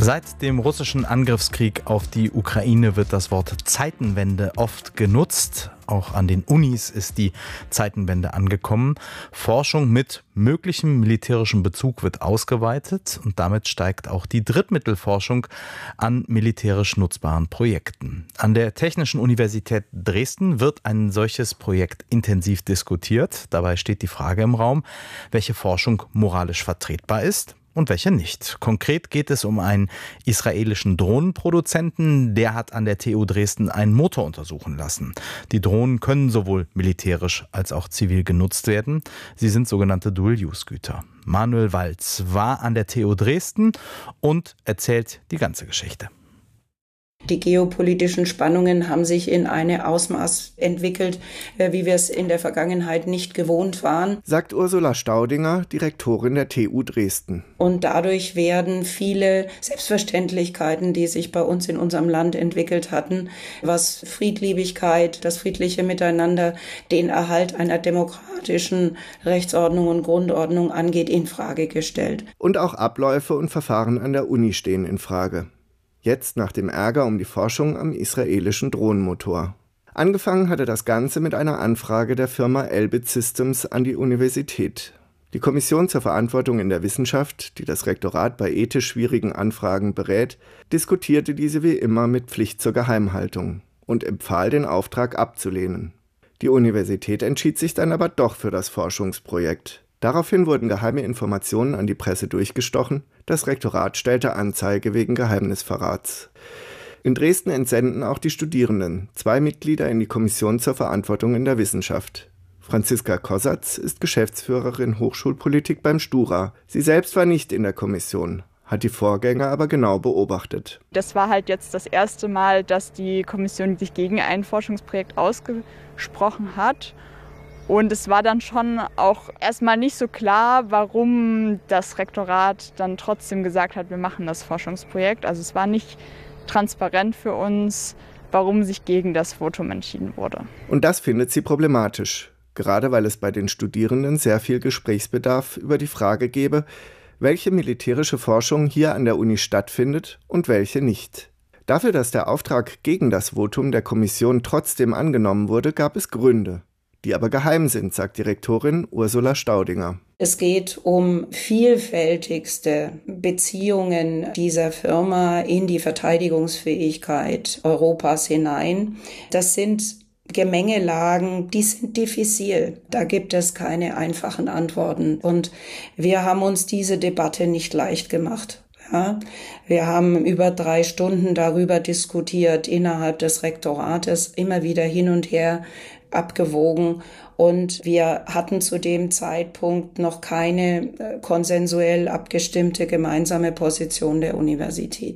Seit dem russischen Angriffskrieg auf die Ukraine wird das Wort Zeitenwende oft genutzt. Auch an den Unis ist die Zeitenwende angekommen. Forschung mit möglichem militärischem Bezug wird ausgeweitet und damit steigt auch die Drittmittelforschung an militärisch nutzbaren Projekten. An der Technischen Universität Dresden wird ein solches Projekt intensiv diskutiert. Dabei steht die Frage im Raum, welche Forschung moralisch vertretbar ist und welche nicht. Konkret geht es um einen israelischen Drohnenproduzenten. Der hat an der TU Dresden einen Motor untersuchen lassen. Die Drohnen können sowohl militärisch als auch zivil genutzt werden. Sie sind sogenannte Dual-Use-Güter. Manuel Walz war an der TU Dresden und erzählt die ganze Geschichte. Die geopolitischen Spannungen haben sich in eine Ausmaß entwickelt, wie wir es in der Vergangenheit nicht gewohnt waren, sagt Ursula Staudinger, Direktorin der TU Dresden. Und dadurch werden viele Selbstverständlichkeiten, die sich bei uns in unserem Land entwickelt hatten, was Friedliebigkeit, das friedliche Miteinander, den Erhalt einer demokratischen Rechtsordnung und Grundordnung angeht, in Frage gestellt. Und auch Abläufe und Verfahren an der Uni stehen in Frage. Jetzt nach dem Ärger um die Forschung am israelischen Drohnenmotor. Angefangen hatte das Ganze mit einer Anfrage der Firma Elbit Systems an die Universität. Die Kommission zur Verantwortung in der Wissenschaft, die das Rektorat bei ethisch schwierigen Anfragen berät, diskutierte diese wie immer mit Pflicht zur Geheimhaltung und empfahl, den Auftrag abzulehnen. Die Universität entschied sich dann aber doch für das Forschungsprojekt. Daraufhin wurden geheime Informationen an die Presse durchgestochen. Das Rektorat stellte Anzeige wegen Geheimnisverrats. In Dresden entsenden auch die Studierenden 2 Mitglieder in die Kommission zur Verantwortung in der Wissenschaft. Franziska Kossatz ist Geschäftsführerin Hochschulpolitik beim Stura. Sie selbst war nicht in der Kommission, hat die Vorgänger aber genau beobachtet. Das war halt jetzt das erste Mal, dass die Kommission sich gegen ein Forschungsprojekt ausgesprochen hat. Und es war dann schon auch erstmal nicht so klar, warum das Rektorat dann trotzdem gesagt hat, wir machen das Forschungsprojekt. Also es war nicht transparent für uns, warum sich gegen das Votum entschieden wurde. Und das findet sie problematisch, gerade weil es bei den Studierenden sehr viel Gesprächsbedarf über die Frage gäbe, welche militärische Forschung hier an der Uni stattfindet und welche nicht. Dafür, dass der Auftrag gegen das Votum der Kommission trotzdem angenommen wurde, gab es Gründe, die aber geheim sind, sagt Direktorin Ursula Staudinger. Es geht um vielfältigste Beziehungen dieser Firma in die Verteidigungsfähigkeit Europas hinein. Das sind Gemengelagen, die sind diffizil. Da gibt es keine einfachen Antworten. Und wir haben uns diese Debatte nicht leicht gemacht. Ja, wir haben über 3 Stunden darüber diskutiert, innerhalb des Rektorates, immer wieder hin und her abgewogen, und wir hatten zu dem Zeitpunkt noch keine konsensuell abgestimmte gemeinsame Position der Universität.